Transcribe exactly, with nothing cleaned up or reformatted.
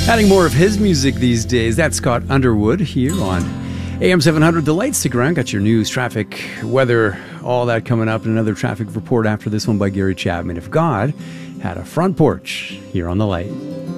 Adding more of his music these days, that's Scott Underwood here on A M seven hundred The Light. Stick around, got your news, traffic, weather, all that coming up, and another traffic report after this one by Gary Chapman. If God had a front porch here on The Light.